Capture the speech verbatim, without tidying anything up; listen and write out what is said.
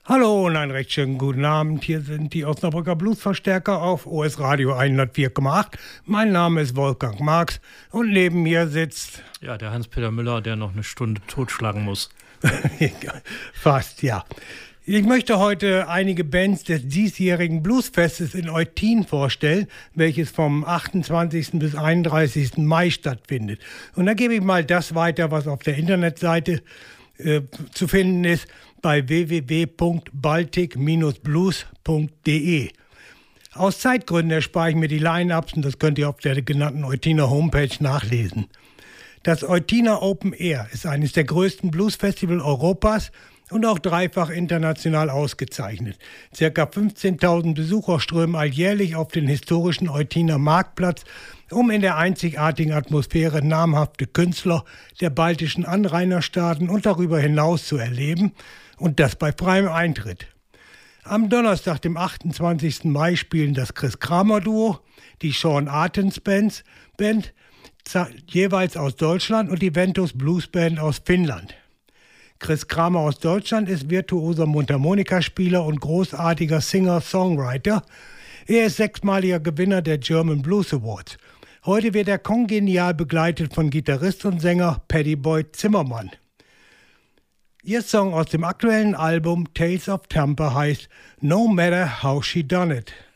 Hallo und einen recht schönen guten Abend. Hier sind die Osnabrücker Bluesverstärker auf O S Radio hundertvier Komma acht. Mein Name ist Wolfgang Marx und neben mir sitzt... Ja, der Hans-Peter Müller, der noch eine Stunde totschlagen muss. Fast, ja. Ich möchte heute einige Bands des diesjährigen Bluesfestes in Eutin vorstellen, welches vom achtundzwanzigsten bis einunddreißigsten Mai stattfindet. Und da gebe ich mal das weiter, was auf der Internetseite äh, zu finden ist, bei w w w punkt baltic Bindestrich blues punkt d e. Aus Zeitgründen erspare ich mir die Line-Ups und das könnt ihr auf der genannten Eutiner Homepage nachlesen. Das Eutiner Open Air ist eines der größten Bluesfestivals Europas und auch dreifach international ausgezeichnet. Circa fünfzehntausend Besucher strömen alljährlich auf den historischen Eutiner Marktplatz, um in der einzigartigen Atmosphäre namhafte Künstler der baltischen Anrainerstaaten und darüber hinaus zu erleben, und das bei freiem Eintritt. Am Donnerstag, dem achtundzwanzigsten Mai, spielen das Chris Kramer Duo, die Sean Artens Band, Band jeweils aus Deutschland, und die Ventus Blues Band aus Finnland. Chris Kramer aus Deutschland ist virtuoser Mundharmonikaspieler und großartiger Singer-Songwriter. Er ist sechsmaliger Gewinner der German Blues Awards. Heute wird er kongenial begleitet von Gitarrist und Sänger Paddy Boyd Zimmermann. Ihr Song aus dem aktuellen Album Tales of Tampa heißt No Matter How She Done It.